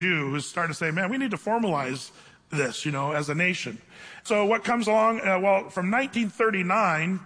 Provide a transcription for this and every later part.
Jew who's starting to say, man, we need to formalize this, as a nation. So what comes along? From 1939 to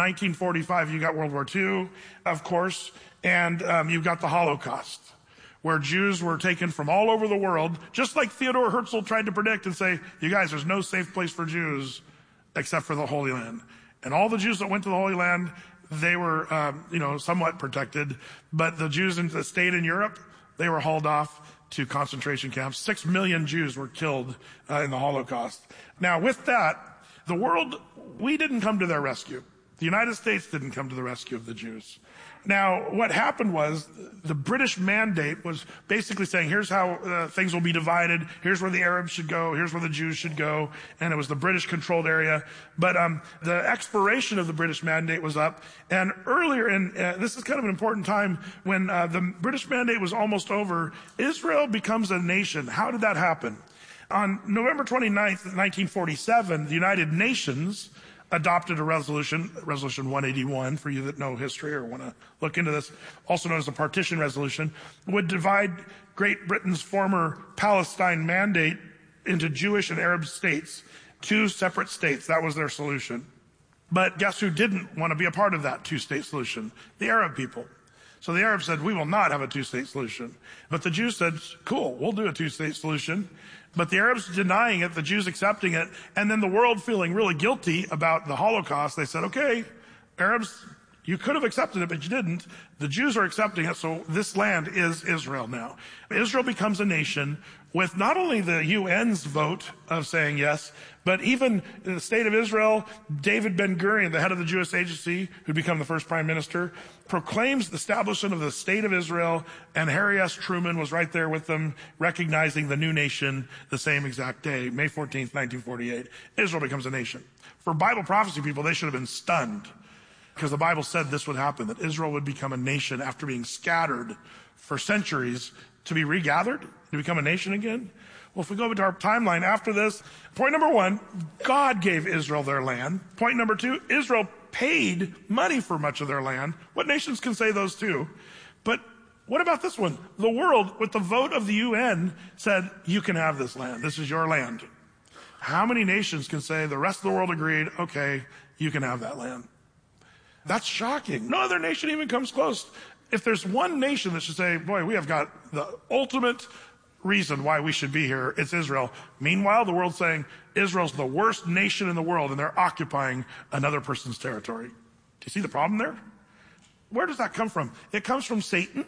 1945, you got World War II, of course, and you've got the Holocaust, where Jews were taken from all over the world, just like Theodore Herzl tried to predict and say, you guys, there's no safe place for Jews except for the Holy Land. And all the Jews that went to the Holy Land, they were, somewhat protected. But the Jews that stayed in Europe, they were hauled off to concentration camps. 6 million Jews were killed in the Holocaust. Now, with that, the world, we didn't come to their rescue. The United States didn't come to the rescue of the Jews. Now, what happened was the British Mandate was basically saying, here's how things will be divided. Here's where the Arabs should go. Here's where the Jews should go. And it was the British-controlled area. But the expiration of the British Mandate was up. And earlier this is kind of an important time, when the British Mandate was almost over, Israel becomes a nation. How did that happen? On November 29th, 1947, the United Nations adopted a resolution 181, for you that know history or want to look into this, also known as the Partition Resolution, would divide Great Britain's former Palestine Mandate into Jewish and Arab states, 2 separate states. That was their solution. But guess who didn't want to be a part of that 2-state solution? The Arab people. So the Arabs said, we will not have a 2-state solution. But the Jews said, cool, we'll do a 2-state solution. But the Arabs denying it, the Jews accepting it, and then the world feeling really guilty about the Holocaust. They said, okay, Arabs, you could have accepted it, but you didn't. The Jews are accepting it, so this land is Israel now. Israel becomes a nation with not only the UN's vote of saying yes, but even in the state of Israel, David Ben-Gurion, the head of the Jewish Agency, who'd become the first prime minister, proclaims the establishment of the state of Israel, and Harry S. Truman was right there with them, recognizing the new nation the same exact day, May 14th, 1948. Israel becomes a nation. For Bible prophecy people, they should have been stunned, because the Bible said this would happen, that Israel would become a nation after being scattered for centuries, to be regathered, to become a nation again. Well, if we go to our timeline after this, point number 1, God gave Israel their land. Point number 2, Israel paid money for much of their land. What nations can say those two? But what about this one? The world, with the vote of the UN, said, you can have this land. This is your land. How many nations can say the rest of the world agreed, okay, you can have that land? That's shocking. No other nation even comes close. If there's one nation that should say, boy, we have got the ultimate reason why we should be here, it's Israel. Meanwhile, the world's saying Israel's the worst nation in the world, and they're occupying another person's territory. Do you see the problem there? Where does that come from? It comes from Satan.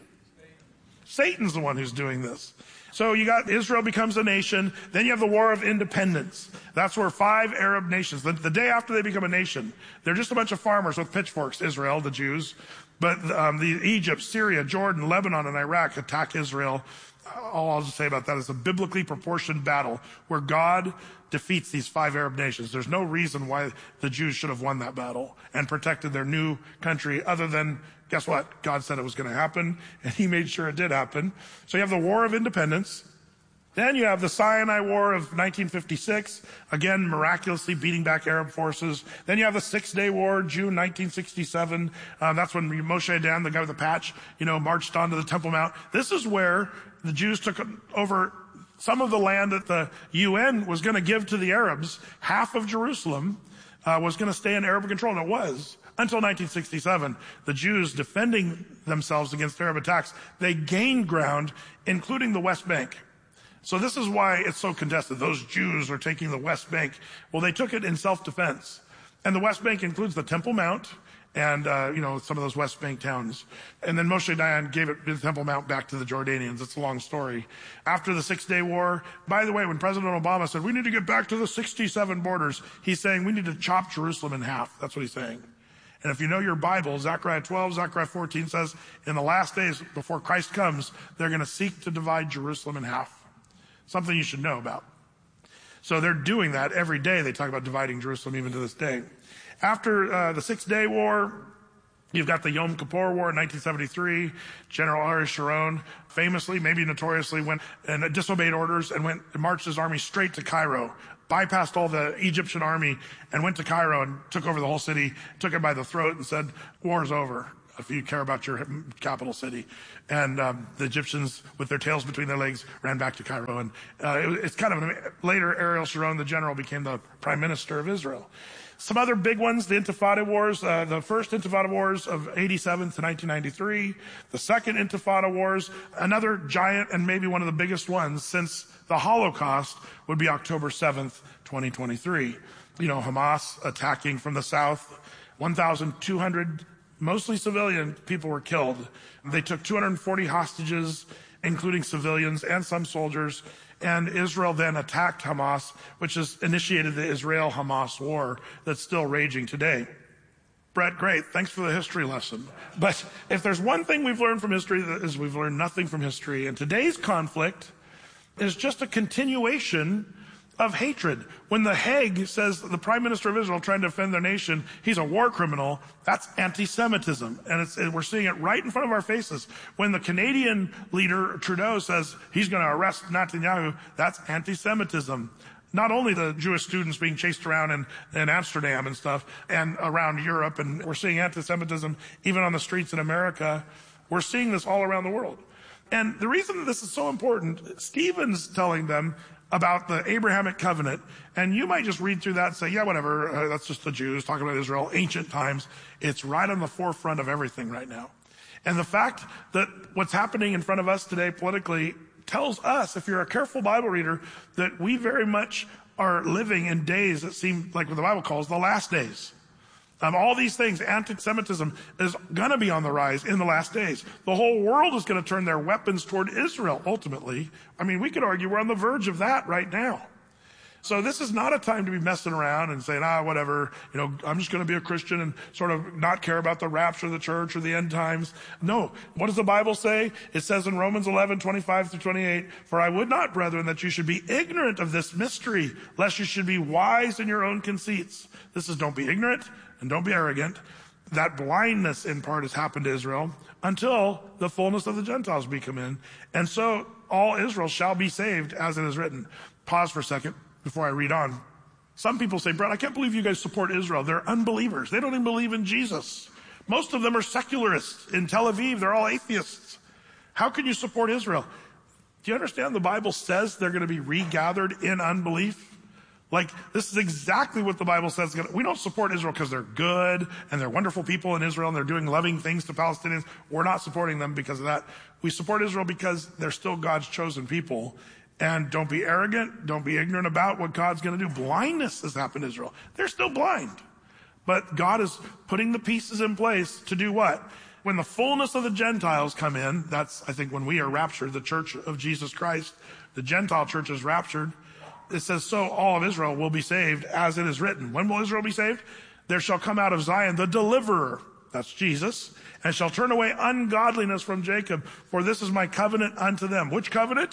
Satan's the one who's doing this. So you got Israel becomes a nation. Then you have the War of Independence. That's where 5 Arab nations, the day after they become a nation, they're just a bunch of farmers with pitchforks, Israel, the Jews. But the Egypt, Syria, Jordan, Lebanon, and Iraq attack Israel. All I'll just say about that is a biblically proportioned battle where God defeats these 5 Arab nations. There's no reason why the Jews should have won that battle and protected their new country other than, guess what? God said it was going to happen, and he made sure it did happen. So you have the War of Independence. Then you have the Sinai War of 1956, again, miraculously beating back Arab forces. Then you have the 6-Day War, June 1967. That's when Moshe Dan, the guy with the patch, marched onto the Temple Mount. This is where the Jews took over some of the land that the UN was going to give to the Arabs. Half of Jerusalem was going to stay in Arab control, and it was. Until 1967, the Jews defending themselves against Arab attacks, they gained ground, including the West Bank. So this is why it's so contested. Those Jews are taking the West Bank. Well, they took it in self-defense. And the West Bank includes the Temple Mount and, some of those West Bank towns. And then Moshe Dayan gave the Temple Mount back to the Jordanians. It's a long story. After the 6-Day War, by the way, when President Obama said, we need to get back to the 67 borders, he's saying we need to chop Jerusalem in half. That's what he's saying. And if you know your Bible, Zechariah 12, Zechariah 14 says, in the last days before Christ comes, they're going to seek to divide Jerusalem in half. Something you should know about. So they're doing that every day. They talk about dividing Jerusalem even to this day. After the 6-Day War, you've got the Yom Kippur War in 1973. General Ariel Sharon famously, maybe notoriously, went and disobeyed orders and marched his army straight to Cairo, bypassed all the Egyptian army and went to Cairo and took over the whole city, took it by the throat and said, war's over. if you care about your capital city. And the Egyptians, with their tails between their legs, ran back to Cairo. And it's kind of later, Ariel Sharon, the general, became the prime minister of Israel. Some other big ones, the Intifada Wars, the first Intifada Wars of 87 to 1993, the second Intifada Wars, another giant and maybe one of the biggest ones since the Holocaust would be October 7th, 2023. Hamas attacking from the south, 1,200 mostly civilian people were killed. They took 240 hostages, including civilians and some soldiers. And Israel then attacked Hamas, which has initiated the Israel-Hamas war that's still raging today. Brett, great. Thanks for the history lesson. But if there's one thing we've learned from history, is we've learned nothing from history. And today's conflict is just a continuation of hatred. When the Hague says the prime minister of Israel trying to defend their nation, he's a war criminal, that's anti-Semitism. And we're seeing it right in front of our faces. When the Canadian leader, Trudeau, says he's going to arrest Netanyahu, that's anti-Semitism. Not only the Jewish students being chased around in Amsterdam and stuff, and around Europe, and we're seeing anti-Semitism even on the streets in America. We're seeing this all around the world. And the reason that this is so important, Stephen's telling them about the Abrahamic covenant, and you might just read through that and say, yeah, whatever, that's just the Jews talking about Israel, ancient times. It's right on the forefront of everything right now. And the fact that what's happening in front of us today politically tells us, if you're a careful Bible reader, that we very much are living in days that seem like what the Bible calls the last days. All these things, anti-Semitism is going to be on the rise in the last days. The whole world is going to turn their weapons toward Israel, ultimately. I mean, we could argue we're on the verge of that right now. So this is not a time to be messing around and saying, whatever, I'm just going to be a Christian and sort of not care about the rapture of the church or the end times. No. What does the Bible say? It says in Romans 11, 25 through 28, for I would not, brethren, that you should be ignorant of this mystery, lest you should be wise in your own conceits. This is don't be ignorant and don't be arrogant. That blindness in part has happened to Israel until the fullness of the Gentiles be come in. And so all Israel shall be saved, as it is written. Pause for a second before I read on. Some people say, Brett, I can't believe you guys support Israel. They're unbelievers. They don't even believe in Jesus. Most of them are secularists. In Tel Aviv, they're all atheists. How can you support Israel? Do you understand the Bible says they're going to be regathered in unbelief? Like, this is exactly what the Bible says. We don't support Israel because they're good and they're wonderful people in Israel and they're doing loving things to Palestinians. We're not supporting them because of that. We support Israel because they're still God's chosen people. And don't be arrogant. Don't be ignorant about what God's going to do. Blindness has happened to Israel. They're still blind. But God is putting the pieces in place to do what? When the fullness of the Gentiles come in, that's, I think, when we are raptured, the church of Jesus Christ, the Gentile church is raptured. It says, so all of Israel will be saved, as it is written. When will Israel be saved? There shall come out of Zion the deliverer, that's Jesus, and shall turn away ungodliness from Jacob, for this is my covenant unto them. Which covenant?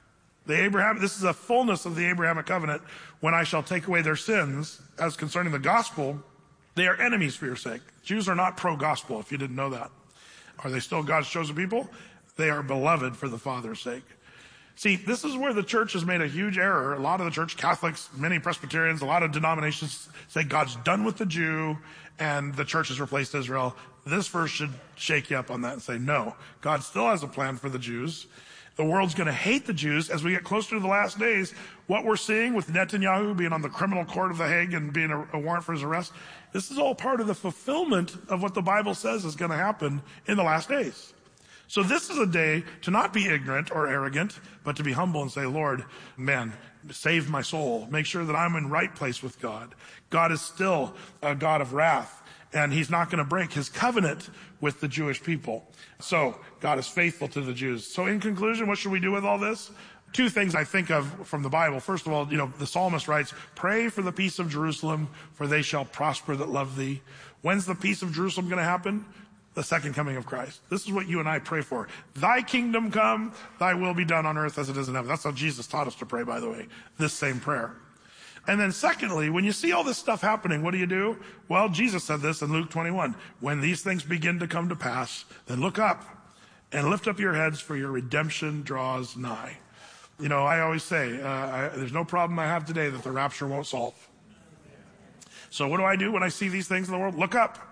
This is a fullness of the Abrahamic covenant, when I shall take away their sins. As concerning the gospel, they are enemies for your sake. Jews are not pro-gospel, if you didn't know that. Are they still God's chosen people? They are beloved for the Father's sake. See, this is where the church has made a huge error. A lot of the church, Catholics, many Presbyterians, a lot of denominations say God's done with the Jew and the church has replaced Israel. This verse should shake you up on that and say, no, God still has a plan for the Jews. The world's going to hate the Jews as we get closer to the last days. What we're seeing with Netanyahu being on the criminal court of the Hague and being a warrant for his arrest, this is all part of the fulfillment of what the Bible says is going to happen in the last days. So this is a day to not be ignorant or arrogant, but to be humble and say, Lord, man, save my soul. Make sure that I'm in right place with God. God is still a God of wrath, and he's not going to break his covenant with the Jewish people. So God is faithful to the Jews. So in conclusion, what should we do with all this? Two things I think of from the Bible. First of all, the psalmist writes, pray for the peace of Jerusalem, for they shall prosper that love thee. When's the peace of Jerusalem going to happen? The second coming of Christ. This is what you and I pray for. Thy kingdom come, thy will be done on earth as it is in heaven. That's how Jesus taught us to pray, by the way, this same prayer. And then secondly, when you see all this stuff happening, what do? Well, Jesus said this in Luke 21. When these things begin to come to pass, then look up and lift up your heads, for your redemption draws nigh. I always say, there's no problem I have today that the rapture won't solve. So what do I do when I see these things in the world? Look up.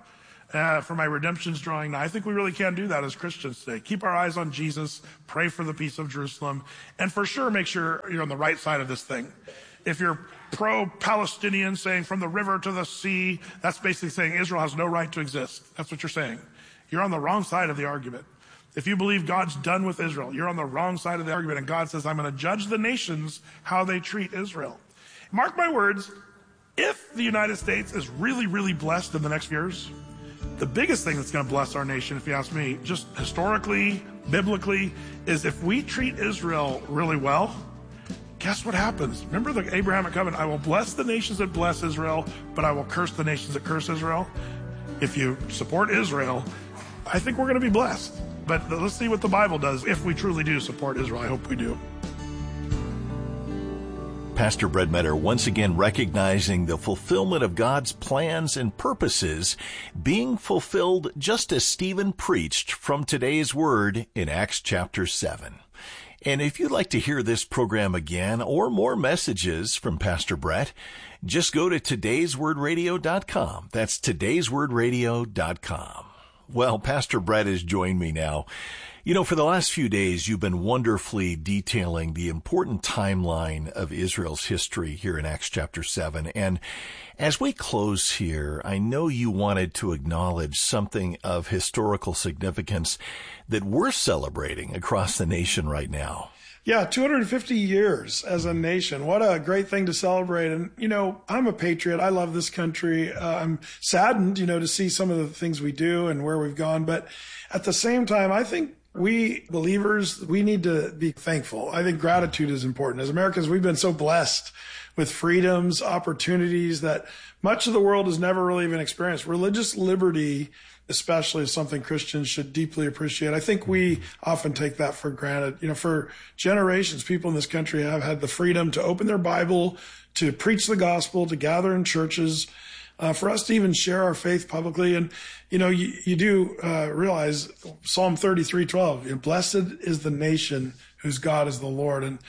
For my redemption's drawing nigh. I think we really can do that as Christians today. Keep our eyes on Jesus, pray for the peace of Jerusalem, and for sure make sure you're on the right side of this thing. If you're pro-Palestinian, saying from the river to the sea, that's basically saying Israel has no right to exist. That's what you're saying. You're on the wrong side of the argument. If you believe God's done with Israel, you're on the wrong side of the argument, and God says, I'm going to judge the nations how they treat Israel. Mark my words, if the United States is really, really blessed in the next years, the biggest thing that's going to bless our nation, if you ask me, just historically, biblically, is if we treat Israel really well, guess what happens? Remember the Abrahamic covenant, I will bless the nations that bless Israel, but I will curse the nations that curse Israel. If you support Israel, I think we're going to be blessed. But let's see what the Bible does if we truly do support Israel. I hope we do. Pastor Brett Meador once again recognizing the fulfillment of God's plans and purposes being fulfilled just as Stephen preached from today's Word in Acts chapter 7. And if you'd like to hear this program again or more messages from Pastor Brett, just go to today'swordradio.com. That's today'swordradio.com. Well, Pastor Brett has joined me now. You know, for the last few days, you've been wonderfully detailing the important timeline of Israel's history here in Acts chapter 7. And as we close here, I know you wanted to acknowledge something of historical significance that we're celebrating across the nation right now. Yeah, 250 years as a nation. What a great thing to celebrate. And, you know, I'm a patriot. I love this country. I'm saddened, to see some of the things we do and where we've gone. But at the same time, I think we believers, we need to be thankful. I think gratitude is important. As Americans, we've been so blessed with freedoms, opportunities that much of the world has never really even experienced. Religious liberty, especially, is something Christians should deeply appreciate. I think we often take that for granted. For generations, people in this country have had the freedom to open their Bible, to preach the gospel, to gather in churches, for us to even share our faith publicly. And, you do realize Psalm 33:12, blessed is the nation whose God is the Lord. And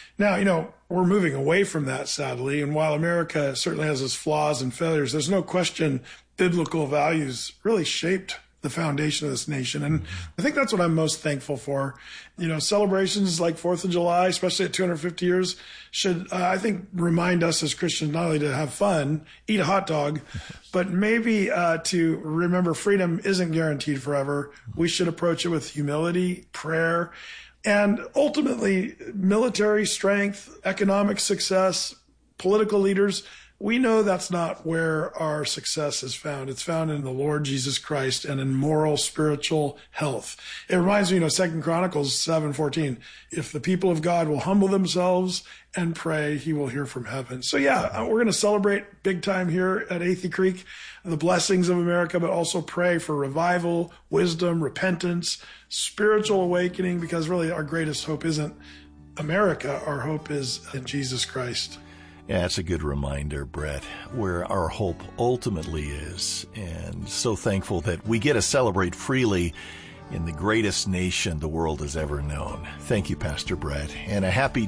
now, we're moving away from that, sadly. And while America certainly has its flaws and failures, there's no question biblical values really shaped the foundation of this nation. And I think that's what I'm most thankful for. Celebrations like 4th of July, especially at 250 years, should, I think, remind us as Christians not only to have fun, eat a hot dog, but maybe to remember freedom isn't guaranteed forever. We should approach it with humility, prayer, and ultimately military strength, economic success, political leaders. We know that's not where our success is found. It's found in the Lord Jesus Christ and in moral, spiritual health. It reminds me, 2 Chronicles 7:14. If the people of God will humble themselves and pray, he will hear from heaven. So yeah, we're going to celebrate big time here at Athey Creek, the blessings of America, but also pray for revival, wisdom, repentance, spiritual awakening, because really our greatest hope isn't America. Our hope is in Jesus Christ. Yeah, it's a good reminder, Brett, where our hope ultimately is. And so thankful that we get to celebrate freely in the greatest nation the world has ever known. Thank you, Pastor Brett, and a happy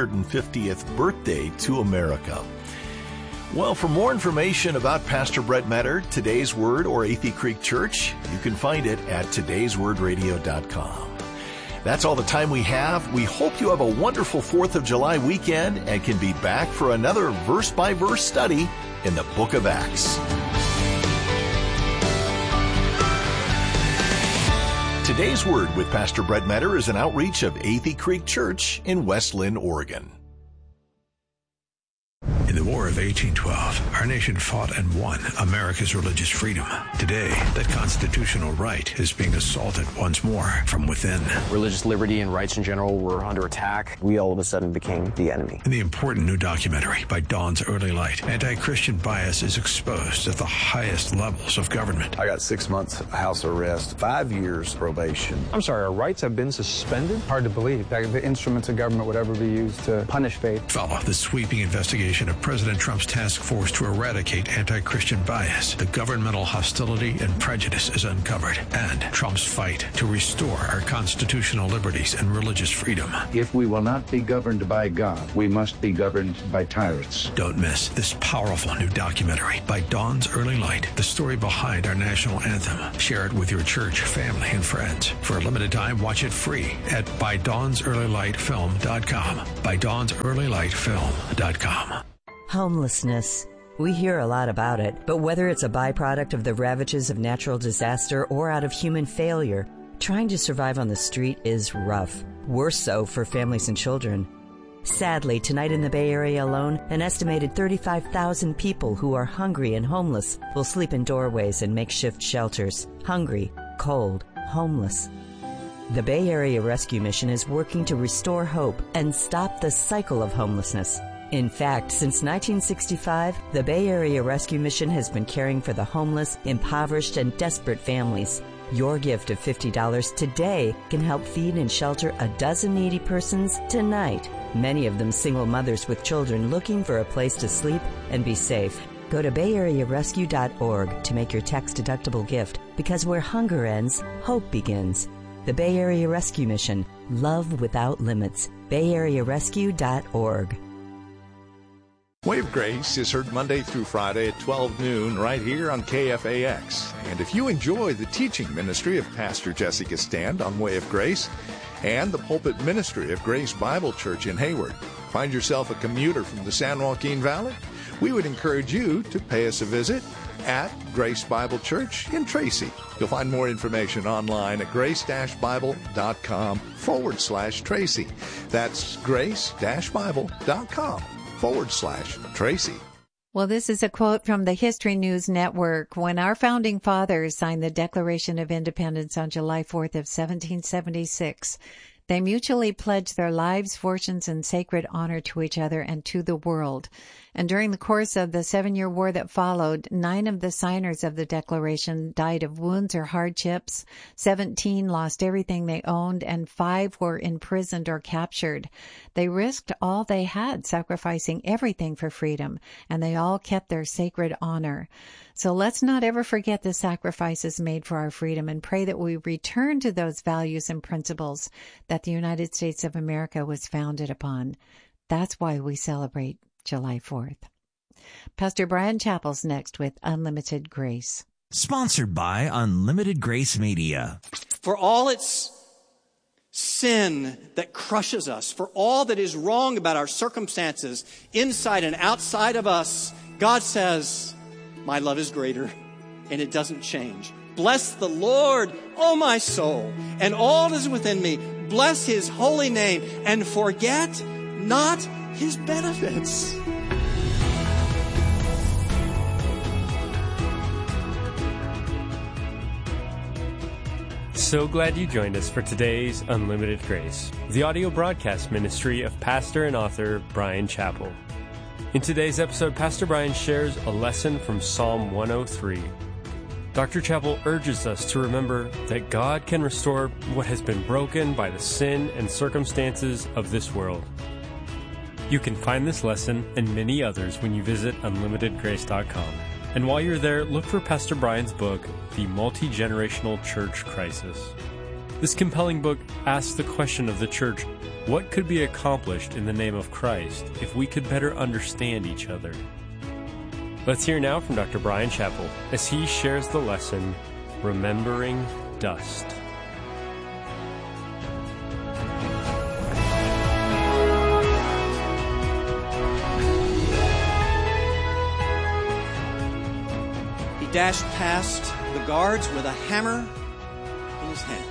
250th birthday to America. Well, for more information about Pastor Brett Meador, Today's Word, or Athey Creek Church, you can find it at today'swordradio.com. That's all the time we have. We hope you have a wonderful 4th of July weekend and can be back for another verse-by-verse study in the book of Acts. Today's Word with Pastor Brett Meador is an outreach of Athey Creek Church in West Linn, Oregon. In the War of 1812, our nation fought and won America's religious freedom. Today, that constitutional right is being assaulted once more from within. Religious liberty and rights in general were under attack. We all of a sudden became the enemy. In the important new documentary by Dawn's Early Light, anti-Christian bias is exposed at the highest levels of government. I got 6 months house arrest, 5 years probation. I'm sorry, our rights have been suspended? Hard to believe that the instruments of government would ever be used to punish faith. Follow the sweeping investigation of President Trump's task force to eradicate anti-Christian bias, the governmental hostility and prejudice is uncovered, and Trump's fight to restore our constitutional liberties and religious freedom. If we will not be governed by God, we must be governed by tyrants. Don't miss this powerful new documentary, By Dawn's Early Light, the story behind our national anthem. Share it with your church, family, and friends. For a limited time, watch it free at ByDawnsEarlyLightFilm.com. ByDawnsEarlyLightFilm.com. Homelessness. We hear a lot about it, but whether it's a byproduct of the ravages of natural disaster or out of human failure, trying to survive on the street is rough. Worse so for families and children. Sadly, tonight in the Bay Area alone, an estimated 35,000 people who are hungry and homeless will sleep in doorways and makeshift shelters. Hungry, cold, homeless. The Bay Area Rescue Mission is working to restore hope and stop the cycle of homelessness. In fact, since 1965, the Bay Area Rescue Mission has been caring for the homeless, impoverished, and desperate families. Your gift of $50 today can help feed and shelter a dozen needy persons tonight. Many of them single mothers with children looking for a place to sleep and be safe. Go to BayAreaRescue.org to make your tax-deductible gift, because where hunger ends, hope begins. The Bay Area Rescue Mission. Love without limits. BayAreaRescue.org. Way of Grace is heard Monday through Friday at 12 noon right here on KFAX. And if you enjoy the teaching ministry of Pastor Jessica Stand on Way of Grace and the pulpit ministry of Grace Bible Church in Hayward, find yourself a commuter from the San Joaquin Valley, we would encourage you to pay us a visit at Grace Bible Church in Tracy. You'll find more information online at grace-bible.com/Tracy. That's grace-bible.com/Tracy. Well, this is a quote from the History News Network. When our founding fathers signed the Declaration of Independence on July 4th of 1776, they mutually pledged their lives, fortunes, and sacred honor to each other and to the world. And during the course of the 7-year war that followed, 9 of the signers of the Declaration died of wounds or hardships, 17 lost everything they owned, and 5 were imprisoned or captured. They risked all they had, sacrificing everything for freedom, and they all kept their sacred honor. So let's not ever forget the sacrifices made for our freedom, and pray that we return to those values and principles that the United States of America was founded upon. That's why we celebrate July 4th. Pastor Brian Chappell's next with Unlimited Grace. Sponsored by Unlimited Grace Media. For all its sin that crushes us, for all that is wrong about our circumstances, inside and outside of us, God says, my love is greater, and it doesn't change. Bless the Lord, O my soul, and all that is within me. Bless his holy name, and forget not his benefits. So glad you joined us for today's Unlimited Grace, the audio broadcast ministry of pastor and author Brian Chappell. In today's episode, Pastor Brian shares a lesson from Psalm 103. Dr. Chappell urges us to remember that God can restore what has been broken by the sin and circumstances of this world. You can find this lesson and many others when you visit unlimitedgrace.com. And while you're there, look for Pastor Brian's book, The Multi-Generational Church Crisis. This compelling book asks the question of the church, what could be accomplished in the name of Christ if we could better understand each other? Let's hear now from Dr. Brian Chappell as he shares the lesson, Remembering Dust. He dashed past the guards with a hammer in his hand.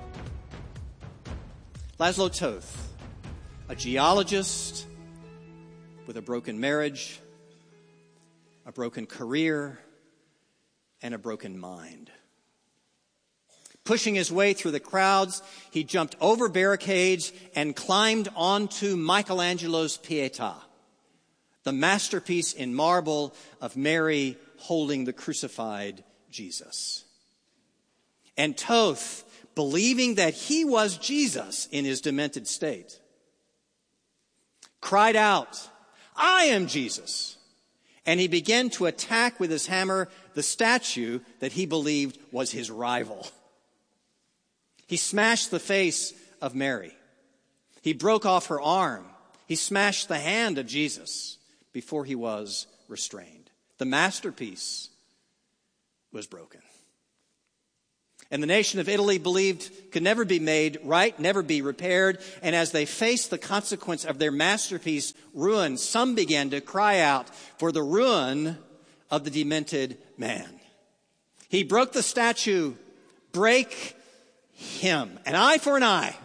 Laszlo Toth, a geologist with a broken marriage, a broken career, and a broken mind. Pushing his way through the crowds, he jumped over barricades and climbed onto Michelangelo's Pietà, the masterpiece in marble of Mary holding the crucified Jesus. And Toth, believing that he was Jesus in his demented state, cried out, I am Jesus. And he began to attack with his hammer the statue that he believed was his rival. He smashed the face of Mary. He broke off her arm. He smashed the hand of Jesus before he was restrained. The masterpiece was broken. And the nation of Italy believed could never be made right, never be repaired. And as they faced the consequence of their masterpiece ruin, some began to cry out for the ruin of the demented man. He broke the statue, break him, an eye for an eye.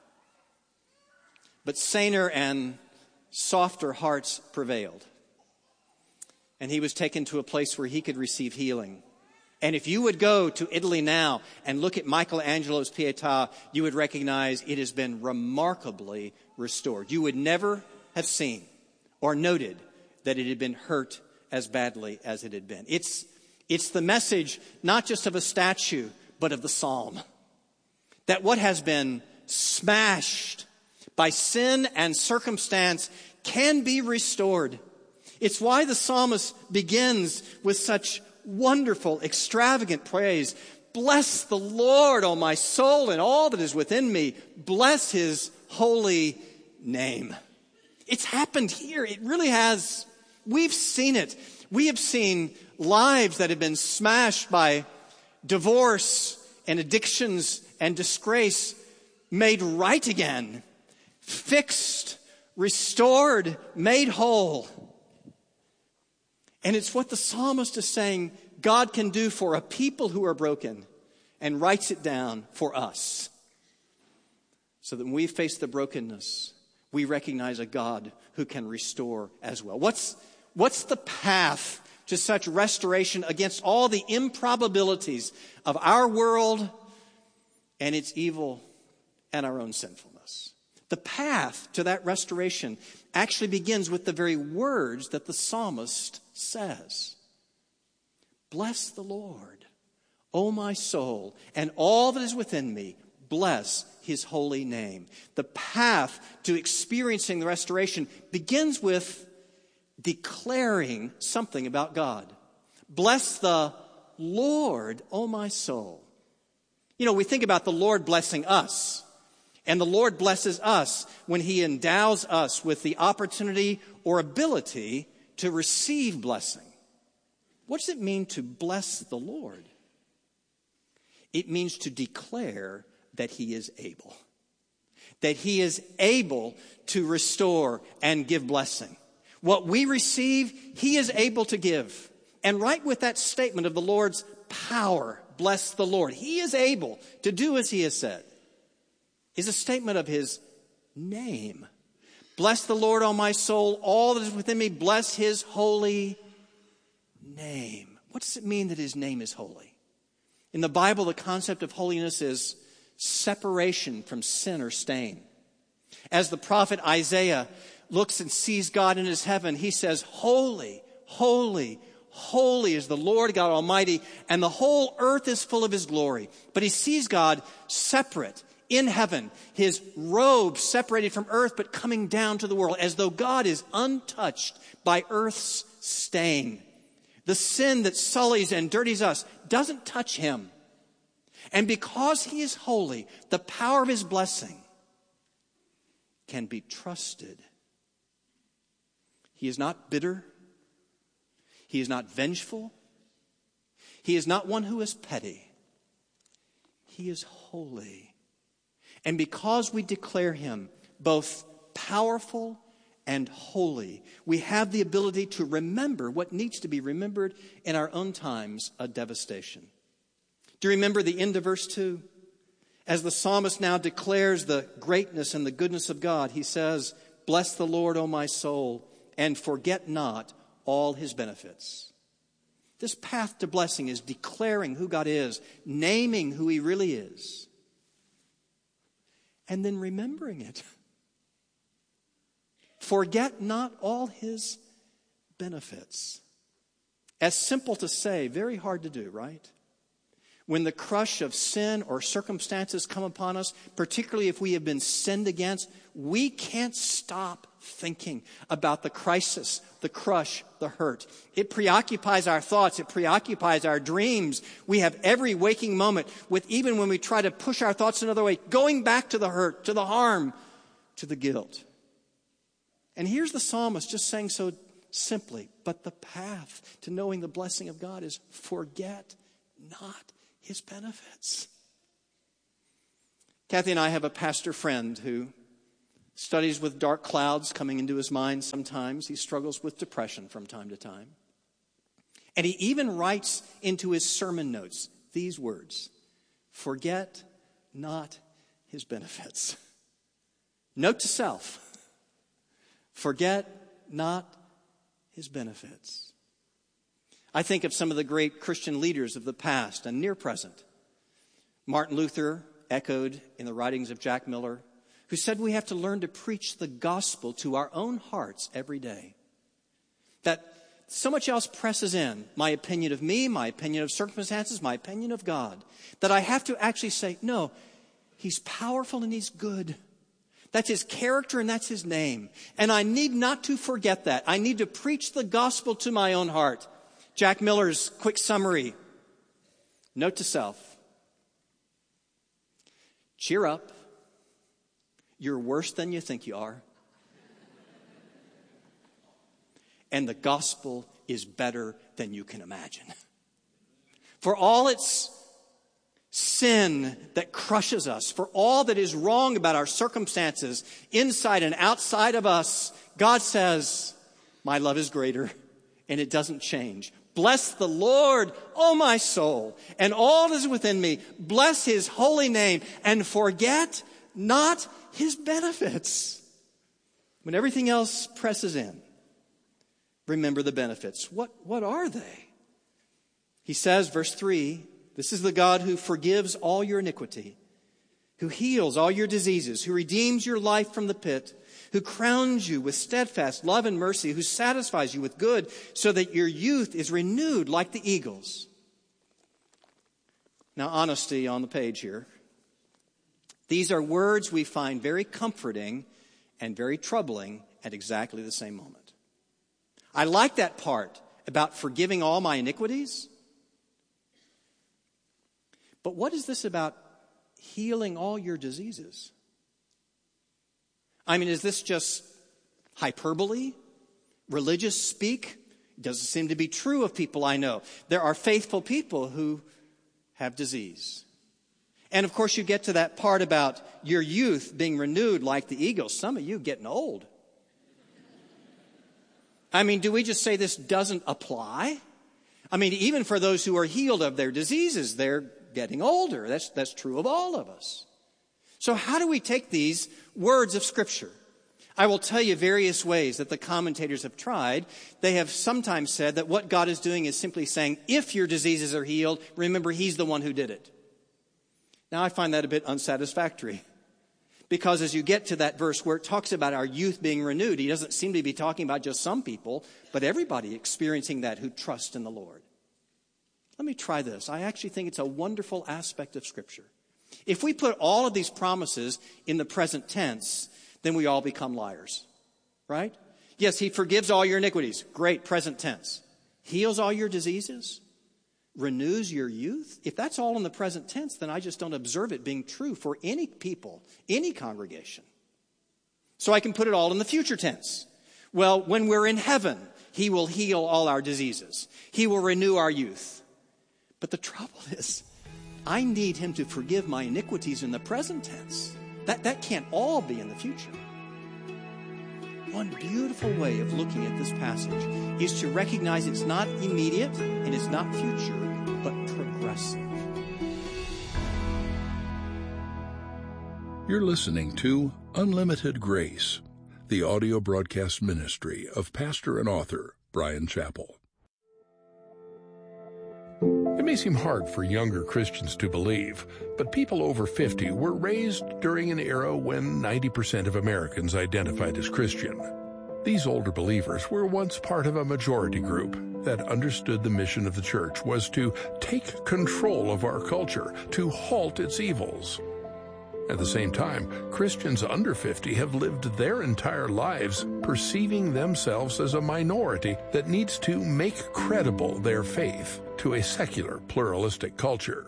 But saner and softer hearts prevailed. And he was taken to a place where he could receive healing. And if you would go to Italy now and look at Michelangelo's Pietà, you would recognize it has been remarkably restored. You would never have seen or noted that it had been hurt as badly as it had been. It's the message not just of a statue, but of the psalm. That what has been smashed by sin and circumstance can be restored. It's why the psalmist begins with such wonderful, extravagant praise. Bless the Lord, O my soul, and all that is within me. Bless his holy name. It's happened here. It really has. We've seen it. We have seen lives that have been smashed by divorce and addictions and disgrace made right again, fixed, restored, made whole. And it's what the psalmist is saying God can do for a people who are broken, and writes it down for us. So that when we face the brokenness, we recognize a God who can restore as well. What's the path to such restoration against all the improbabilities of our world and its evil and our own sinfulness? The path to that restoration actually begins with the very words that the psalmist says. Bless the Lord, O my soul, and all that is within me. Bless his holy name. The path to experiencing the restoration begins with declaring something about God. Bless the Lord, O my soul. You know, we think about the Lord blessing us. And the Lord blesses us when he endows us with the opportunity or ability to receive blessing. What does it mean to bless the Lord? It means to declare that he is able. That he is able to restore and give blessing. What we receive, he is able to give. And right with that statement of the Lord's power, bless the Lord, he is able to do as he has said, is a statement of his name. Bless the Lord, O my soul, all that is within me. Bless his holy name. What does it mean that his name is holy? In the Bible, the concept of holiness is separation from sin or stain. As the prophet Isaiah looks and sees God in his heaven, he says, holy, holy, holy is the Lord God Almighty, and the whole earth is full of his glory. But he sees God separate in heaven, his robe separated from earth, but coming down to the world, as though God is untouched by earth's stain. The sin that sullies and dirties us doesn't touch him. And because he is holy, the power of his blessing can be trusted. He is not bitter. He is not vengeful. He is not one who is petty. He is holy. And because we declare him both powerful and holy, we have the ability to remember what needs to be remembered in our own times of devastation. Do you remember the end of verse 2? As the psalmist now declares the greatness and the goodness of God, he says, bless the Lord, O my soul, and forget not all his benefits. This path to blessing is declaring who God is, naming who he really is, and then remembering it. Forget not all his benefits. As simple to say, very hard to do, right? when the crush of sin or circumstances come upon us, particularly if we have been sinned against, we can't stop thinking about the crisis, the crush, the hurt. It preoccupies our thoughts. It preoccupies our dreams. We have every waking moment with, even when we try to push our thoughts another way, going back to the hurt, to the harm, to the guilt. And here's the psalmist just saying so simply, but the path to knowing the blessing of God is forget not his benefits. Kathy and I have a pastor friend who studies with dark clouds coming into his mind sometimes. He struggles with depression from time to time. And he even writes into his sermon notes these words, forget not his benefits. Note to self, forget not his benefits. I think of some of the great Christian leaders of the past and near present. Martin Luther, echoed in the writings of Jack Miller, who said we have to learn to preach the gospel to our own hearts every day. That so much else presses in, my opinion of me, my opinion of circumstances, my opinion of God, that I have to actually say, no, he's powerful and he's good. That's his character and that's his name. And I need not to forget that. I need to preach the gospel to my own heart. Jack Miller's quick summary. Note to self. Cheer up. You're worse than you think you are. And the gospel is better than you can imagine. For all its sin that crushes us, for all that is wrong about our circumstances, inside and outside of us, God says, my love is greater and it doesn't change. Bless the Lord, O my soul, and all that is within me. Bless his holy name and forget not his benefits. When everything else presses in, remember the benefits. What are they? He says, verse 3, this is the God who forgives all your iniquity, who heals all your diseases, who redeems your life from the pit, who crowns you with steadfast love and mercy, who satisfies you with good so that your youth is renewed like the eagles. Now, honesty on the page here. These are words we find very comforting and very troubling at exactly the same moment. I like that part about forgiving all my iniquities. But what is this about healing all your diseases? I mean, is this just hyperbole? Religious speak? It doesn't seem to be true of people I know. There are faithful people who have disease. And of course, you get to that part about your youth being renewed like the eagles. Some of you getting old. I mean, do we just say this doesn't apply? I mean, even for those who are healed of their diseases, they're getting older. That's true of all of us. So how do we take these words of Scripture? I will tell you various ways that the commentators have tried. They have sometimes said that what God is doing is simply saying, if your diseases are healed, remember he's the one who did it. Now I find that a bit unsatisfactory. Because as you get to that verse where it talks about our youth being renewed, he doesn't seem to be talking about just some people, but everybody experiencing that who trust in the Lord. Let me try this. I actually think it's a wonderful aspect of Scripture. If we put all of these promises in the present tense, then we all become liars, right? Yes, he forgives all your iniquities. Great, present tense. Heals all your diseases. Renews your youth. If that's all in the present tense, then I just don't observe it being true for any people, any congregation. So I can put it all in the future tense. Well, when we're in heaven, he will heal all our diseases. He will renew our youth. But the trouble is, I need him to forgive my iniquities in the present tense. That can't all be in the future. One beautiful way of looking at this passage is to recognize it's not immediate and it's not future, but progressive. You're listening to Unlimited Grace, the audio broadcast ministry of pastor and author Bryan Chapell. It may seem hard for younger Christians to believe, but people over 50 were raised during an era when 90% of Americans identified as Christian. These older believers were once part of a majority group that understood the mission of the church was to take control of our culture, to halt its evils. At the same time, Christians under 50 have lived their entire lives perceiving themselves as a minority that needs to make credible their faith to a secular, pluralistic culture.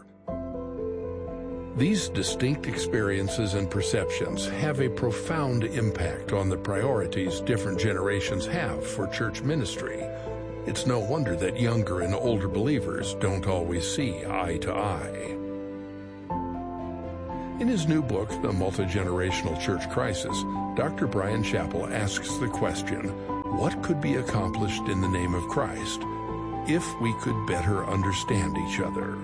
These distinct experiences and perceptions have a profound impact on the priorities different generations have for church ministry. It's no wonder that younger and older believers don't always see eye to eye. In his new book, The Multi-Generational Church Crisis, Dr. Bryan Chapell asks the question, what could be accomplished in the name of Christ if we could better understand each other?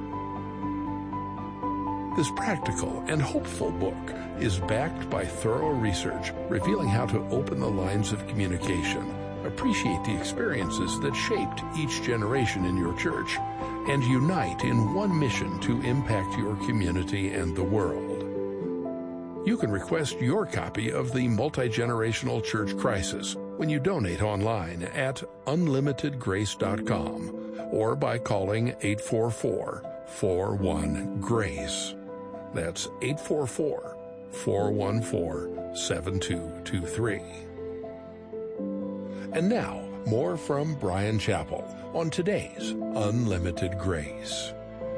This practical and hopeful book is backed by thorough research revealing how to open the lines of communication, appreciate the experiences that shaped each generation in your church, and unite in one mission to impact your community and the world. You can request your copy of The Multi-Generational Church Crisis when you donate online at unlimitedgrace.com or by calling 844-41-GRACE. That's 844-414-7223. And now, more from Bryan Chapell on today's Unlimited Grace.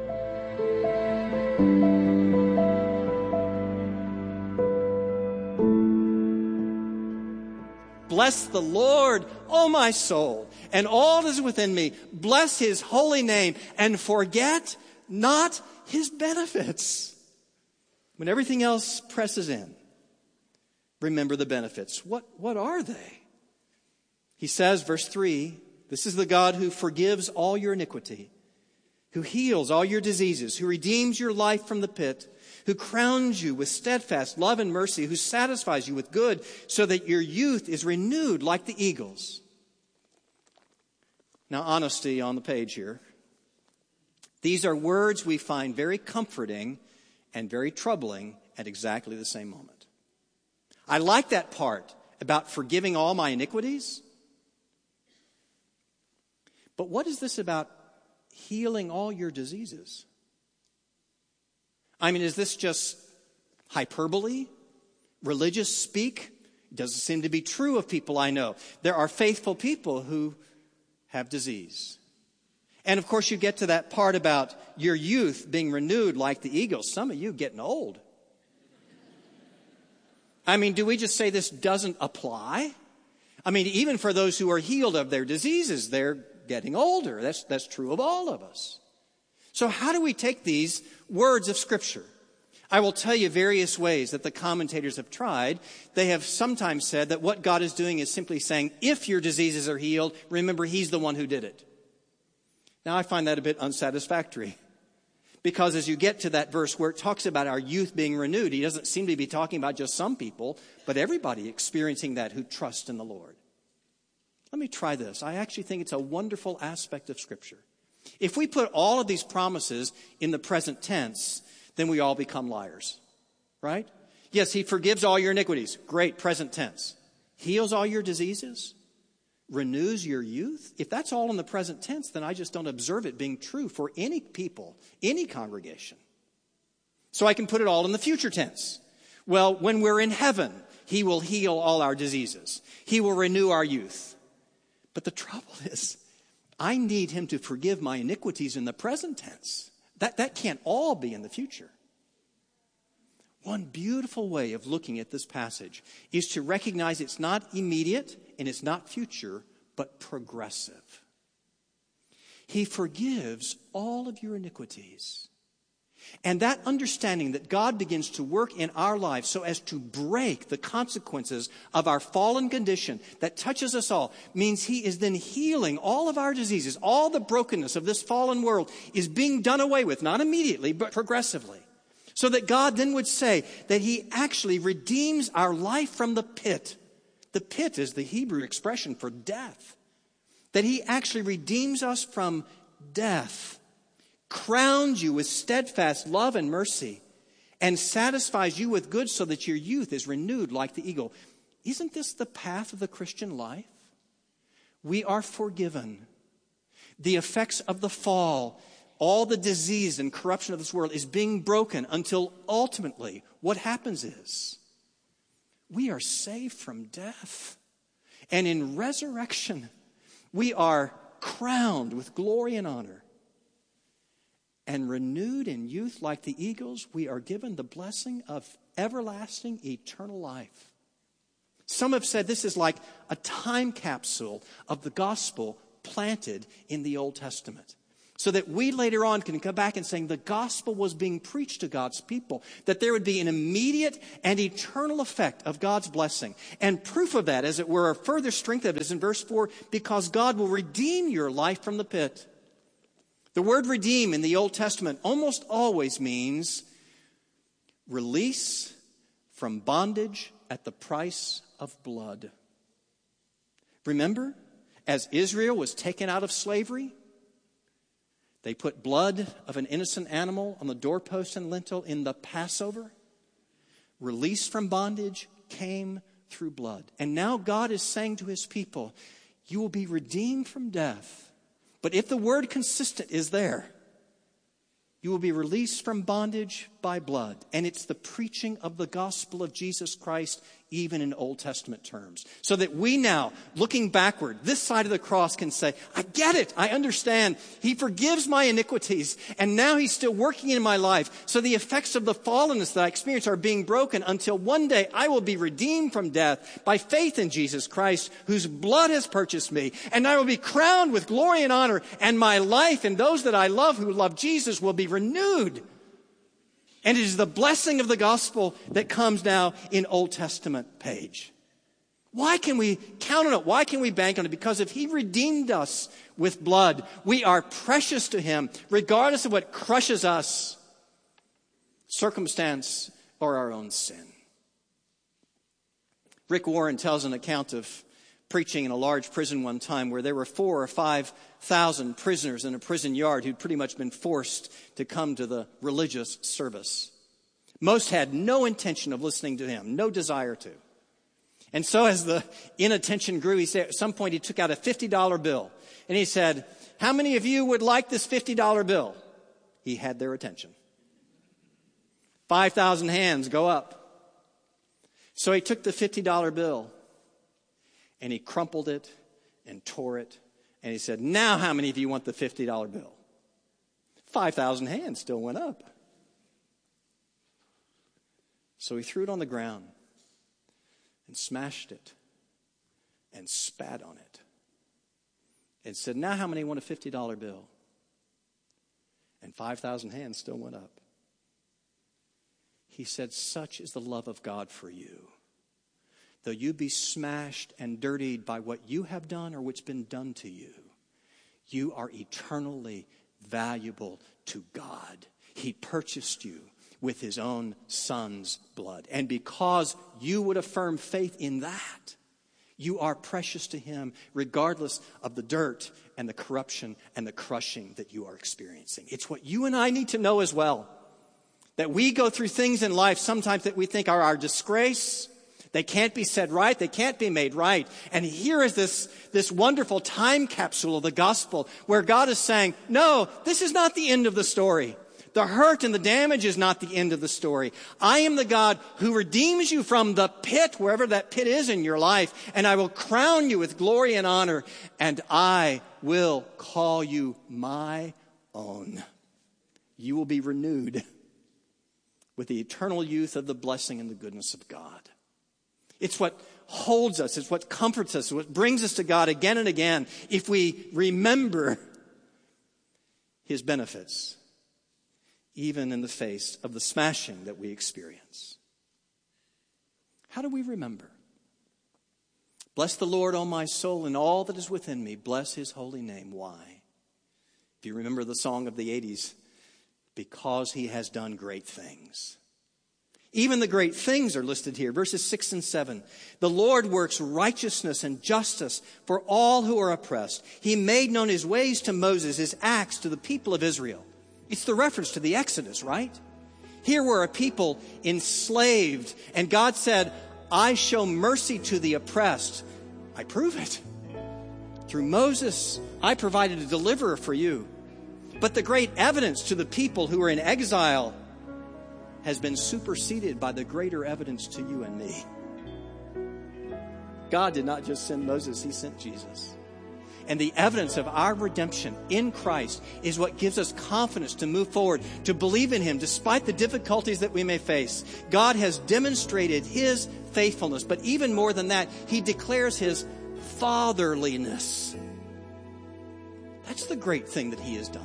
Bless the Lord, O my soul, and all that is within me. Bless his holy name, and forget not his benefits. When everything else presses in, remember the benefits. What are they? He says, verse 3, this is the God who forgives all your iniquity, who heals all your diseases, who redeems your life from the pit, who crowns you with steadfast love and mercy, who satisfies you with good so that your youth is renewed like the eagles. Now, honesty on the page here. These are words we find very comforting and very troubling at exactly the same moment. I like that part about forgiving all my iniquities. But what is this about healing all your diseases? I mean, is this just hyperbole? Religious speak? It doesn't seem to be true of people I know. There are faithful people who have disease. And of course, you get to that part about your youth being renewed like the eagles. Some of you getting old. I mean, do we just say this doesn't apply? I mean, even for those who are healed of their diseases, they're getting older. That's true of all of us. So how do we take these words of Scripture? I will tell you various ways that the commentators have tried. They have sometimes said that what God is doing is simply saying, if your diseases are healed, remember he's the one who did it. Now, I find that a bit unsatisfactory. Because as you get to that verse where it talks about our youth being renewed, he doesn't seem to be talking about just some people, but everybody experiencing that who trust in the Lord. Let me try this. I actually think it's a wonderful aspect of Scripture. If we put all of these promises in the present tense, then we all become liars, right? Yes, he forgives all your iniquities. Great, present tense. Heals all your diseases. Renews your youth. If that's all in the present tense, then I just don't observe it being true for any people, any congregation. So I can put it all in the future tense. Well, when we're in heaven, he will heal all our diseases. He will renew our youth. But the trouble is, I need him to forgive my iniquities in the present tense. That can't all be in the future. One beautiful way of looking at this passage is to recognize it's not immediate and it's not future, but progressive. He forgives all of your iniquities. And that understanding that God begins to work in our lives so as to break the consequences of our fallen condition that touches us all means he is then healing all of our diseases. All the brokenness of this fallen world is being done away with, not immediately, but progressively. So that God then would say that he actually redeems our life from the pit. The pit is the Hebrew expression for death. That he actually redeems us from death, crowns you with steadfast love and mercy, and satisfies you with good so that your youth is renewed like the eagle. Isn't this the path of the Christian life? We are forgiven. The effects of the fall, all the disease and corruption of this world is being broken until ultimately what happens is we are saved from death. And in resurrection, we are crowned with glory and honor. And renewed in youth like the eagles, we are given the blessing of everlasting eternal life. Some have said this is like a time capsule of the gospel planted in the Old Testament. So that we later on can come back and say the gospel was being preached to God's people. That there would be an immediate and eternal effect of God's blessing. And proof of that, as it were, a further strength of it is in verse 4, because God will redeem your life from the pit. The word redeem in the Old Testament almost always means release from bondage at the price of blood. Remember, as Israel was taken out of slavery, they put blood of an innocent animal on the doorpost and lintel in the Passover. Release from bondage came through blood. And now God is saying to his people, you will be redeemed from death. But if the word consistent is there, you will be released from bondage by blood. And it's the preaching of the gospel of Jesus Christ, even in Old Testament terms. So that we now, looking backward, this side of the cross can say, I get it, I understand. He forgives my iniquities, and now he's still working in my life. So the effects of the fallenness that I experience are being broken until one day I will be redeemed from death by faith in Jesus Christ, whose blood has purchased me. And I will be crowned with glory and honor, and my life and those that I love who love Jesus will be renewed. And it is the blessing of the gospel that comes now in Old Testament page. Why can we count on it? Why can we bank on it? Because if he redeemed us with blood, we are precious to him, regardless of what crushes us, circumstance or our own sin. Rick Warren tells an account of preaching in a large prison one time where there were 4,000 or 5,000 prisoners in a prison yard who'd pretty much been forced to come to the religious service. Most had no intention of listening to him, no desire to. And so as the inattention grew, he said at some point he took out a $50 bill and he said, how many of you would like this $50 bill? He had their attention. 5,000 hands go up. So he took the $50 bill and he crumpled it and tore it. And he said, now how many of you want the $50 bill? 5,000 hands still went up. So he threw it on the ground and smashed it and spat on it and said, now how many want a $50 bill? And 5,000 hands still went up. He said, such is the love of God for you. Though you be smashed and dirtied by what you have done or what's been done to you, you are eternally valuable to God. He purchased you with his own son's blood. And because you would affirm faith in that, you are precious to him regardless of the dirt and the corruption and the crushing that you are experiencing. It's what you and I need to know as well. That we go through things in life sometimes that we think are our disgrace. They can't be said right. They can't be made right. And here is this wonderful time capsule of the gospel where God is saying, no, this is not the end of the story. The hurt and the damage is not the end of the story. I am the God who redeems you from the pit, wherever that pit is in your life, and I will crown you with glory and honor, and I will call you my own. You will be renewed with the eternal youth of the blessing and the goodness of God. It's what holds us. It's what comforts us. It's what brings us to God again and again if we remember his benefits, even in the face of the smashing that we experience. How do we remember? Bless the Lord, O my soul, and all that is within me. Bless his holy name. Why? If you remember the song of the 80s, because he has done great things. Even the great things are listed here. Verses 6 and 7. The Lord works righteousness and justice for all who are oppressed. He made known his ways to Moses, his acts to the people of Israel. It's the reference to the Exodus, right? Here were a people enslaved, and God said, I show mercy to the oppressed. I prove it. Through Moses, I provided a deliverer for you. But the great evidence to the people who are in exile has been superseded by the greater evidence to you and me. God did not just send Moses, He sent Jesus. And the evidence of our redemption in Christ is what gives us confidence to move forward, to believe in Him despite the difficulties that we may face. God has demonstrated His faithfulness, but even more than that, He declares His fatherliness. That's the great thing that He has done.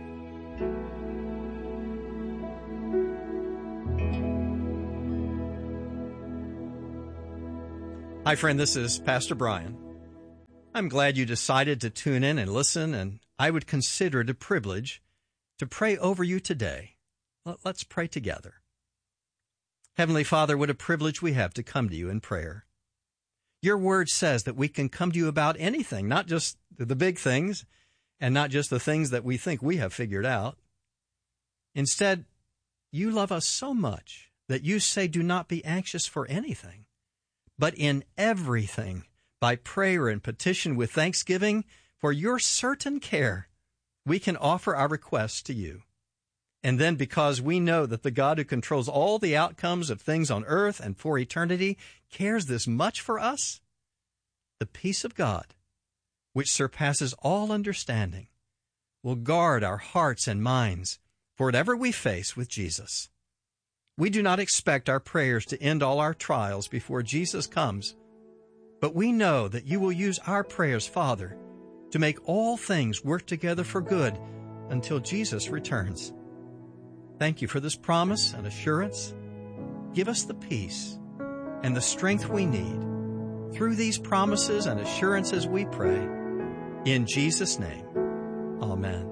Hi, friend, this is Pastor Brian. I'm glad you decided to tune in and listen, and I would consider it a privilege to pray over you today. Let's pray together. Heavenly Father, what a privilege we have to come to you in prayer. Your word says that we can come to you about anything, not just the big things and not just the things that we think we have figured out. Instead, you love us so much that you say, do not be anxious for anything, but in everything, by prayer and petition with thanksgiving, for your certain care, we can offer our requests to you. And then because we know that the God who controls all the outcomes of things on earth and for eternity cares this much for us, the peace of God, which surpasses all understanding, will guard our hearts and minds for whatever we face with Jesus. We do not expect our prayers to end all our trials before Jesus comes, but we know that you will use our prayers, Father, to make all things work together for good until Jesus returns. Thank you for this promise and assurance. Give us the peace and the strength we need. Through these promises and assurances we pray. In Jesus' name, amen.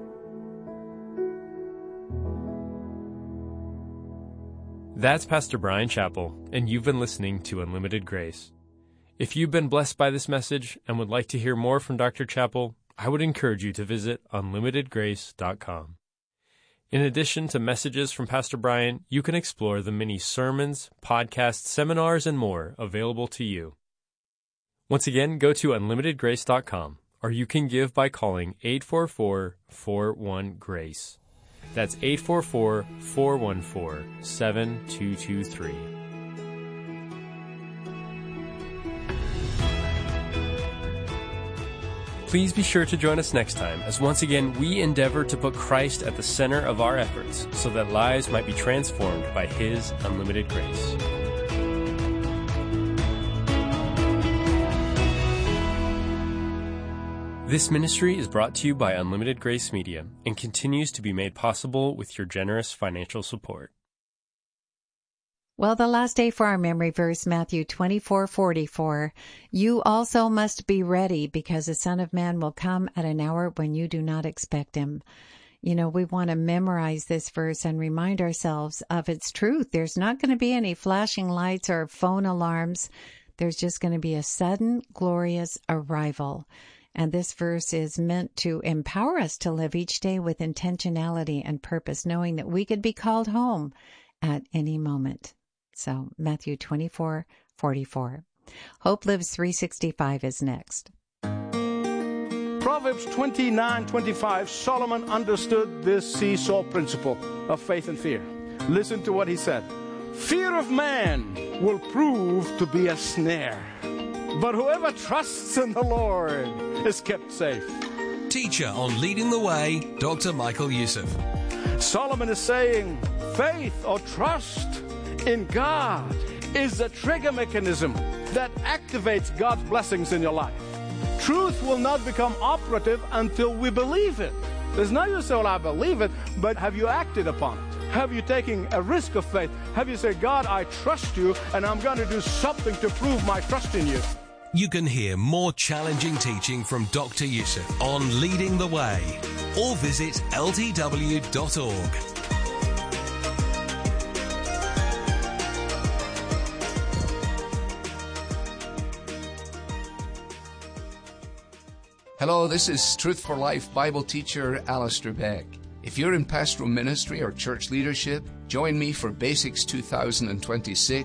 That's Pastor Brian Chappell, and you've been listening to Unlimited Grace. If you've been blessed by this message and would like to hear more from Dr. Chappell, I would encourage you to visit unlimitedgrace.com. In addition to messages from Pastor Brian, you can explore the many sermons, podcasts, seminars, and more available to you. Once again, go to unlimitedgrace.com, or you can give by calling 844-41-GRACE. That's 844-414-7223. Please be sure to join us next time as once again we endeavor to put Christ at the center of our efforts so that lives might be transformed by His unlimited grace. This ministry is brought to you by Unlimited Grace Media and continues to be made possible with your generous financial support. Well, the last day for our memory verse, Matthew 24:44. You also must be ready because the Son of Man will come at an hour when you do not expect Him. You know, we want to memorize this verse and remind ourselves of its truth. There's not going to be any flashing lights or phone alarms. There's just going to be a sudden, glorious arrival. And this verse is meant to empower us to live each day with intentionality and purpose, knowing that we could be called home at any moment. So Matthew 24:44. Hope Lives 365 is next. Proverbs 29:25, Solomon understood this seesaw principle of faith and fear. Listen to what he said. Fear of man will prove to be a snare, but whoever trusts in the Lord is kept safe. Teacher on Leading the Way, Dr. Michael Youssef. Solomon is saying faith or trust in God is the trigger mechanism that activates God's blessings in your life. Truth will not become operative until we believe it. There's no use saying, well, I believe it, but have you acted upon it? Have you taken a risk of faith? Have you said, God, I trust you, and I'm going to do something to prove my trust in you? You can hear more challenging teaching from Dr. Youssef on Leading the Way, or visit ltw.org. Hello, this is Truth for Life Bible teacher Alistair Beck. If you're in pastoral ministry or church leadership, join me for Basics 2026,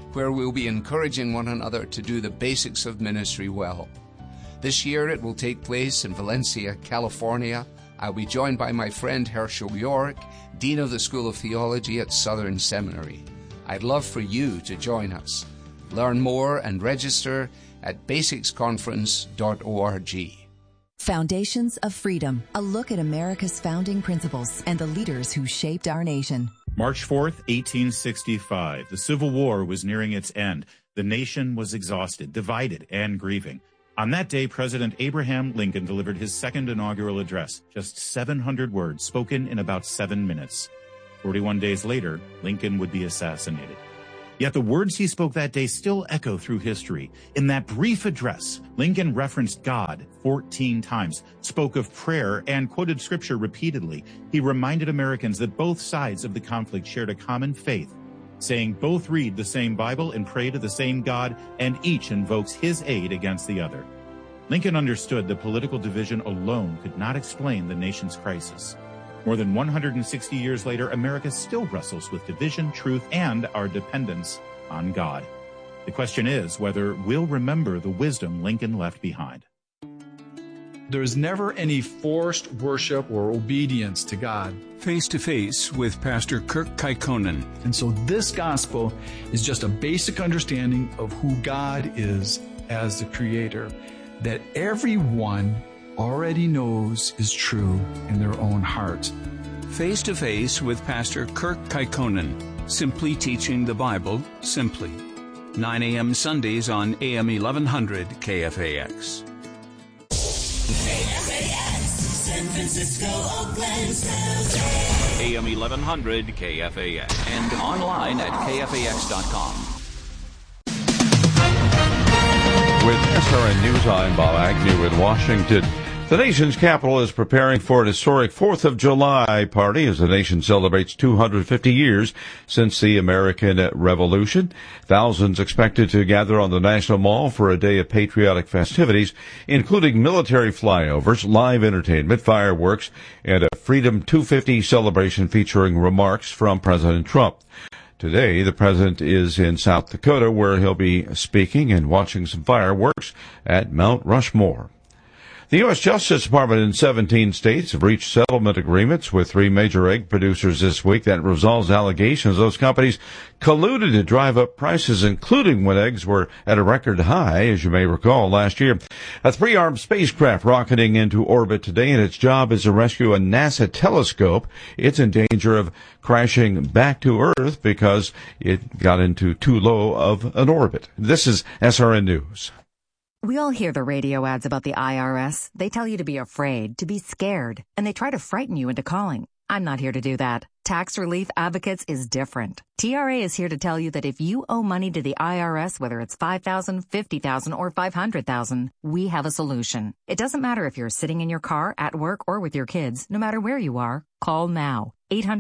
where we'll be encouraging one another to do the basics of ministry well. This year it will take place in Valencia, California. I'll be joined by my friend Herschel York, Dean of the School of Theology at Southern Seminary. I'd love for you to join us. Learn more and register at basicsconference.org. Foundations of Freedom, a look at America's founding principles and the leaders who shaped our nation. March 4th, 1865. The Civil War was nearing its end. The nation was exhausted, divided, and grieving. On that day, President Abraham Lincoln delivered his second inaugural address, just 700 words spoken in about 7 minutes. 41 days later, Lincoln would be assassinated. Yet the words he spoke that day still echo through history. In that brief address, Lincoln referenced God 14 times, spoke of prayer, and quoted scripture repeatedly. He reminded Americans that both sides of the conflict shared a common faith, saying both read the same Bible and pray to the same God, and each invokes his aid against the other. Lincoln understood that political division alone could not explain the nation's crisis. More than 160 years later, America still wrestles with division, truth, and our dependence on God. The question is whether we'll remember the wisdom Lincoln left behind. There's never any forced worship or obedience to God. Face to Face with Pastor Kirk Kekkonen. And so this gospel is just a basic understanding of who God is as the Creator, that everyone already knows is true in their own heart. Face to Face with Pastor Kirk Kekkonen. Simply teaching the Bible simply. 9 a.m. Sundays on AM 1100 KFAX. KFAX, San Francisco, Oakland, San Jose. AM 1100 KFAX. And online at KFAX.com. With SRN News, I'm Bob Agnew in Washington. The nation's capital is preparing for an historic 4th of July party as the nation celebrates 250 years since the American Revolution. Thousands expected to gather on the National Mall for a day of patriotic festivities, including military flyovers, live entertainment, fireworks, and a Freedom 250 celebration featuring remarks from President Trump. Today, the president is in South Dakota, where he'll be speaking and watching some fireworks at Mount Rushmore. The U.S. Justice Department in 17 states have reached settlement agreements with 3 major egg producers this week that resolves allegations those companies colluded to drive up prices, including when eggs were at a record high, as you may recall, last year. A 3-armed spacecraft rocketing into orbit today, and its job is to rescue a NASA telescope. It's in danger of crashing back to Earth because it got into too low of an orbit. This is SRN News. We all hear the radio ads about the IRS. They tell you to be afraid, to be scared, and they try to frighten you into calling. I'm not here to do that. Tax Relief Advocates is different. TRA is here to tell you that if you owe money to the IRS, whether it's $5,000, $50,000, or $500,000, we have a solution. It doesn't matter if you're sitting in your car, at work, or with your kids. No matter where you are, call now.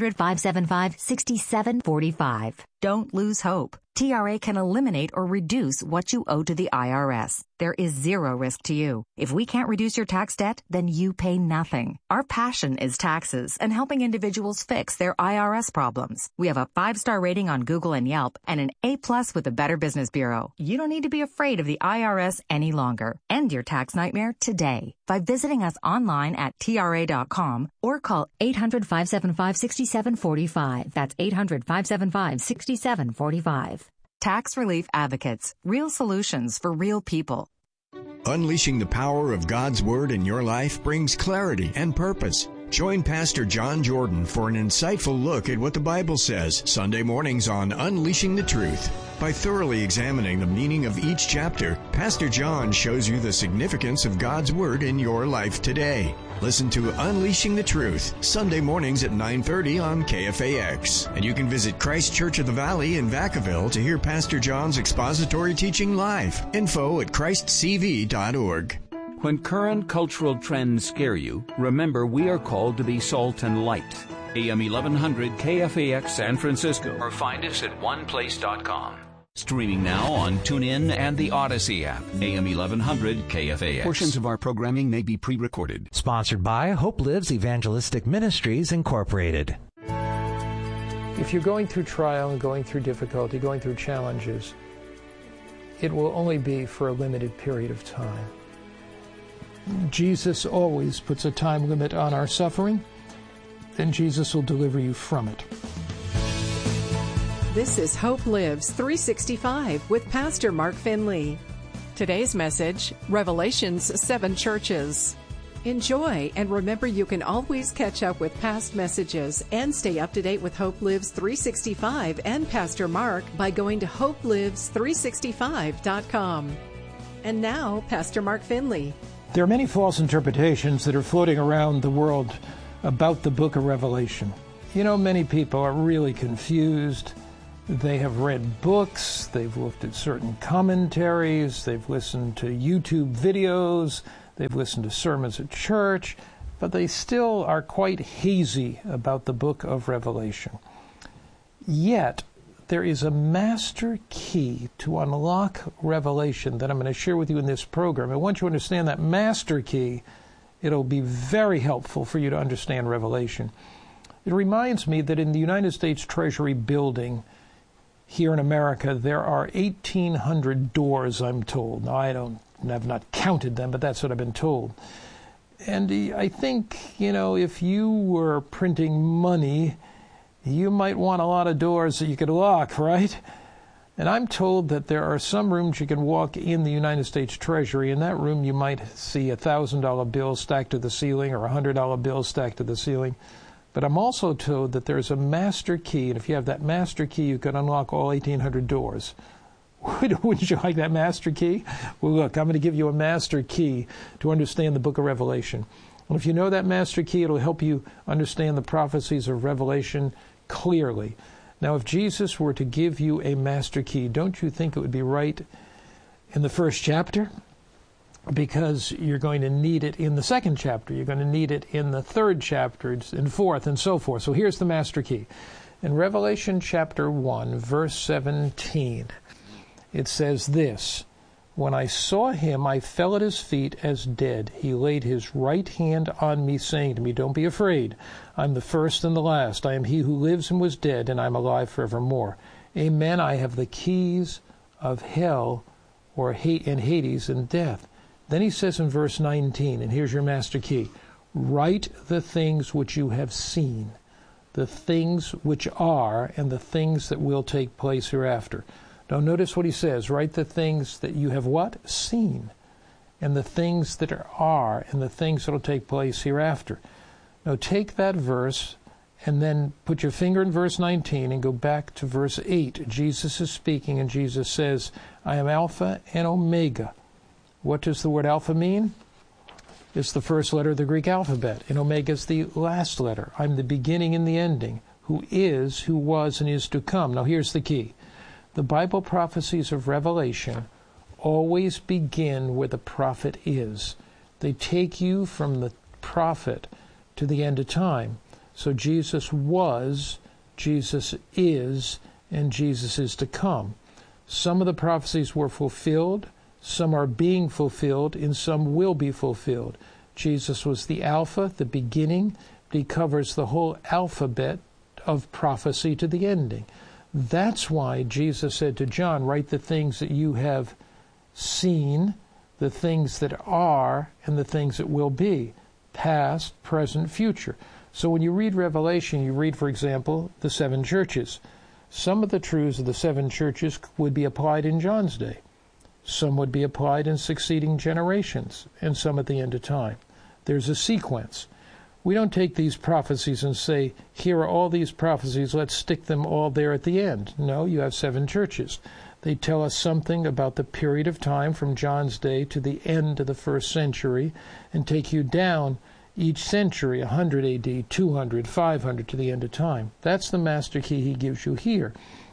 800-575-6745. Don't lose hope. TRA can eliminate or reduce what you owe to the IRS. There is zero risk to you. If we can't reduce your tax debt, then you pay nothing. Our passion is taxes and helping individuals fix their IRS problems. We have a 5-star rating on Google and Yelp and an A+ with the Better Business Bureau. You don't need to be afraid of the IRS any longer. End your tax nightmare today by visiting us online at TRA.com or call 800-575-6745. That's 800-575-6745. Tax Relief Advocates. Real solutions for real people. Unleashing the power of God's Word in your life brings clarity and purpose. Join Pastor John Jordan for an insightful look at what the Bible says Sunday mornings on Unleashing the Truth. By thoroughly examining the meaning of each chapter, Pastor John shows you the significance of God's Word in your life today. Listen to Unleashing the Truth, Sunday mornings at 9:30 on KFAX. And you can visit Christ Church of the Valley in Vacaville to hear Pastor John's expository teaching live. Info at christcv.org. When current cultural trends scare you, remember we are called to be salt and light. AM 1100 KFAX San Francisco. Or find us at oneplace.com. Streaming now on TuneIn and the Odyssey app. AM 1100 KFAX. Portions of our programming may be pre-recorded. Sponsored by Hope Lives Evangelistic Ministries, Incorporated. If you're going through trial and going through difficulty, going through challenges, it will only be for a limited period of time. Jesus always puts a time limit on our suffering, and Jesus will deliver you from it. This is Hope Lives 365 with Pastor Mark Finley. Today's message, Revelation's 7 churches. Enjoy, and remember you can always catch up with past messages and stay up to date with Hope Lives 365 and Pastor Mark by going to hopelives365.com. And now, Pastor Mark Finley. There are many false interpretations that are floating around the world about the book of Revelation. You know, many people are really confused. They have read books, they've looked at certain commentaries, they've listened to YouTube videos, they've listened to sermons at church, but they still are quite hazy about the book of Revelation. Yet, there is a master key to unlock Revelation that I'm going to share with you in this program. And once you understand that master key, it'll be very helpful for you to understand Revelation. It reminds me that in the United States Treasury building here in America, there are 1,800 doors, I'm told. Now, I've not counted them, but that's what I've been told. And I think, if you were printing money, you might want a lot of doors that you could lock, right? And I'm told that there are some rooms you can walk in the United States Treasury. In that room, you might see a $1,000 bill stacked to the ceiling or a $100 bill stacked to the ceiling. But I'm also told that there's a master key, and if you have that master key, you can unlock all 1,800 doors. Wouldn't you like that master key? Well, look, I'm going to give you a master key to understand the book of Revelation. And if you know that master key, it'll help you understand the prophecies of Revelation clearly. Now, if Jesus were to give you a master key, don't you think it would be right in the first chapter? Because you're going to need it in the second chapter. You're going to need it in the third chapter, and fourth, and so forth. So here's the master key. In Revelation chapter 1, verse 17, it says this, "When I saw him, I fell at his feet as dead. He laid his right hand on me, saying to me, 'Don't be afraid. I'm the first and the last. I am he who lives and was dead, and I'm alive forevermore. Amen. I have the keys of hell and Hades and death.'" Then he says in verse 19, and here's your master key, "Write the things which you have seen, the things which are, and the things that will take place hereafter." Now notice what he says, write the things that you have what? Seen, and the things that are, and the things that will take place hereafter. Now take that verse, and then put your finger in verse 19 and go back to verse 8. Jesus is speaking, and Jesus says, "I am Alpha and Omega." What does the word Alpha mean? It's the first letter of the Greek alphabet, and Omega is the last letter. I'm the beginning and the ending, who is, who was, and is to come. Now here's the key. The Bible prophecies of Revelation always begin where the prophet is. They take you from the prophet to the end of time. So Jesus was, Jesus is, and Jesus is to come. Some of the prophecies were fulfilled, some are being fulfilled, and some will be fulfilled. Jesus was the Alpha, the beginning. He covers the whole alphabet of prophecy to the ending. That's why Jesus said to John, write the things that you have seen, the things that are, and the things that will be, past, present, future. So when you read Revelation, you read, for example, the 7 churches. Some of the truths of the 7 churches would be applied in John's day. Some would be applied in succeeding generations, and some at the end of time. There's a sequence. We don't take these prophecies and say, here are all these prophecies, let's stick them all there at the end. No, you have 7 churches. They tell us something about the period of time from John's day to the end of the 1st century, and take you down each century, 100 AD, 200, 500, to the end of time. That's the master key he gives you here.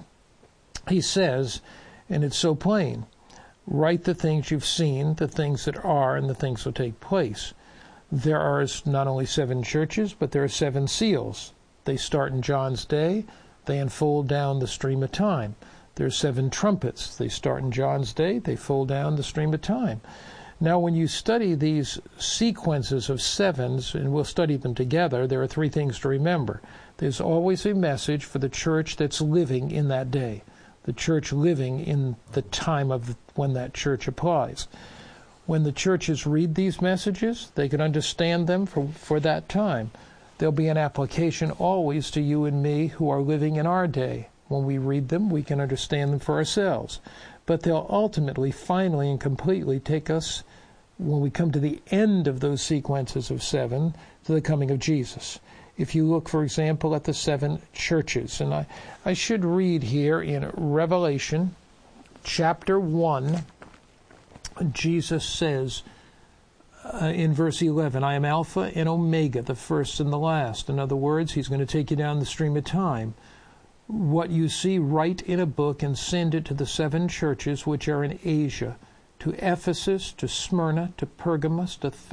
He says, and it's so plain, write the things you've seen, the things that are, and the things that will take place. There are not only 7 churches, but there are 7 seals. They start in John's day. They unfold down the stream of time. There's 7 trumpets. They start in John's day. They fold down the stream of time. Now, when you study these sequences of sevens, and we'll study them together, there are three things to remember. There's always a message for the church that's living in that day, the church living in the time of when that church applies. When the churches read these messages, they can understand them for that time. There'll be an application always to you and me who are living in our day. When we read them, we can understand them for ourselves. But they'll ultimately, finally, and completely take us, when we come to the end of those sequences of seven, to the coming of Jesus. If you look, for example, at the seven churches, and I should read here in Revelation chapter 1, Jesus says in verse 11, I am Alpha and Omega, the first and the last. In other words, he's going to take you down the stream of time. What you see, write in a book and send it to the seven churches which are in Asia, to Ephesus, to Smyrna, to Pergamos, to